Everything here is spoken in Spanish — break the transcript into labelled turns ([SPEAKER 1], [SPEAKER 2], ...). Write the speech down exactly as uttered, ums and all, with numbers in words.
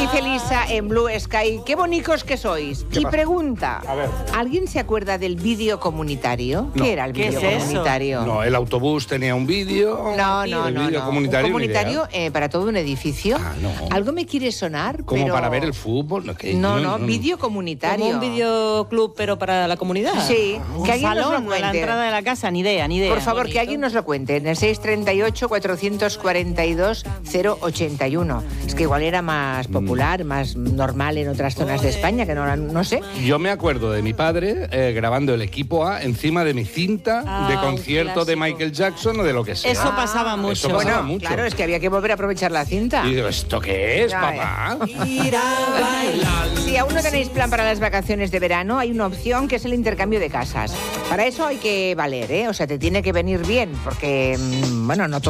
[SPEAKER 1] Dice Lisa en Blue Sky, qué bonicos que sois. Y
[SPEAKER 2] pasa?
[SPEAKER 1] pregunta,
[SPEAKER 2] A ver.
[SPEAKER 1] ¿alguien se acuerda del vídeo comunitario?
[SPEAKER 2] No.
[SPEAKER 1] ¿Qué era el
[SPEAKER 3] ¿Qué
[SPEAKER 1] vídeo
[SPEAKER 3] es eso?
[SPEAKER 1] comunitario?
[SPEAKER 2] No, el autobús tenía un vídeo.
[SPEAKER 1] No, no,
[SPEAKER 2] el
[SPEAKER 1] no.
[SPEAKER 2] vídeo
[SPEAKER 1] no.
[SPEAKER 2] comunitario.
[SPEAKER 1] Un
[SPEAKER 2] ni
[SPEAKER 1] comunitario
[SPEAKER 2] idea.
[SPEAKER 1] eh, para todo un edificio.
[SPEAKER 2] Ah, no.
[SPEAKER 1] Algo me quiere sonar,
[SPEAKER 2] Como
[SPEAKER 1] pero...
[SPEAKER 2] para ver el fútbol. No, que-
[SPEAKER 1] No, no, vídeo comunitario.
[SPEAKER 3] Como un videoclub, pero para la comunidad.
[SPEAKER 1] Sí,
[SPEAKER 3] Un
[SPEAKER 1] que alguien nos lo
[SPEAKER 3] salón a la
[SPEAKER 1] cuente.
[SPEAKER 3] entrada de la casa, ni idea, ni idea.
[SPEAKER 1] Por favor, que
[SPEAKER 3] Bonito.
[SPEAKER 1] alguien nos lo cuente. En el seis treinta y ocho, cuatrocientos cuarenta y dos, cero ochenta y uno. Es que igual era más popular, más normal en otras zonas de España, que no, no sé.
[SPEAKER 2] Yo me acuerdo de mi padre eh, grabando el equipo A encima de mi cinta
[SPEAKER 3] Ah,
[SPEAKER 2] de
[SPEAKER 3] un
[SPEAKER 2] concierto de
[SPEAKER 3] clásico.
[SPEAKER 2] Michael Jackson o de lo que sea.
[SPEAKER 3] Eso pasaba mucho.
[SPEAKER 2] Eso pasaba
[SPEAKER 1] Bueno,
[SPEAKER 2] mucho.
[SPEAKER 1] claro, es que había que volver a aprovechar la cinta.
[SPEAKER 2] Y digo, ¿esto qué es,
[SPEAKER 1] Ya,
[SPEAKER 2] papá?
[SPEAKER 1] Si aún no tenéis plan para las vacaciones de verano, hay una opción que es el intercambio de casas. Para eso hay que valer, ¿eh? O sea, te tiene que venir bien, porque, mm, bueno, no todo